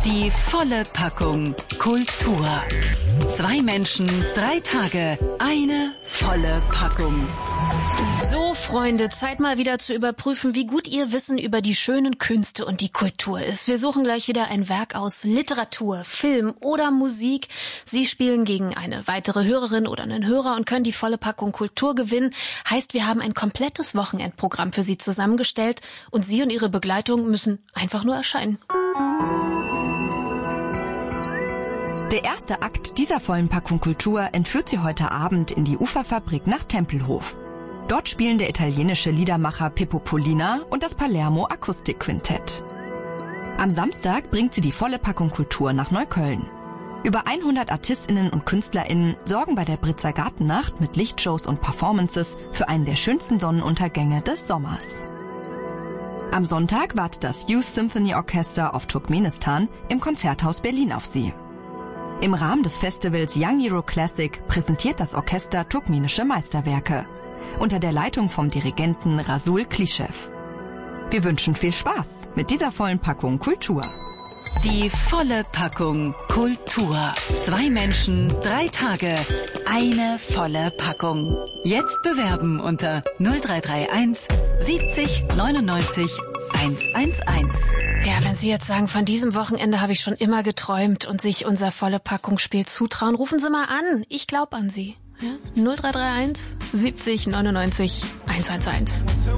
Die volle Packung Kultur. 2 Menschen, 3 Tage, eine volle Packung. So, Freunde, Zeit mal wieder zu überprüfen, wie gut ihr Wissen über die schönen Künste und die Kultur ist. Wir suchen gleich wieder ein Werk aus Literatur, Film oder Musik. Sie spielen gegen eine weitere Hörerin oder einen Hörer und können die volle Packung Kultur gewinnen. Heißt, wir haben ein komplettes Wochenendprogramm für Sie zusammengestellt und Sie und Ihre Begleitung müssen einfach nur erscheinen. Der erste Akt dieser vollen Packung Kultur entführt Sie heute Abend in die Uferfabrik nach Tempelhof. Dort spielen der italienische Liedermacher Pippo Pollina und das Palermo Akustikquintett. Am Samstag bringt sie die volle Packung Kultur nach Neukölln. Über 100 ArtistInnen und KünstlerInnen sorgen bei der Britzer Gartennacht mit Lichtshows und Performances für einen der schönsten Sonnenuntergänge des Sommers. Am Sonntag wartet das Youth Symphony Orchestra of Turkmenistan im Konzerthaus Berlin auf Sie. Im Rahmen des Festivals Young Hero Classic präsentiert das Orchester turkmenische Meisterwerke unter der Leitung vom Dirigenten Rasul Klischew. Wir wünschen viel Spaß mit dieser vollen Packung Kultur. Die volle Packung Kultur. 2 Menschen, 3 Tage, eine volle Packung. Jetzt bewerben unter 0331 70 99 111. Ja, wenn Sie jetzt sagen, von diesem Wochenende habe ich schon immer geträumt und sich unser volle Packungsspiel zutrauen, rufen Sie mal an. Ich glaube an Sie. Ja? 0331 70 99 111.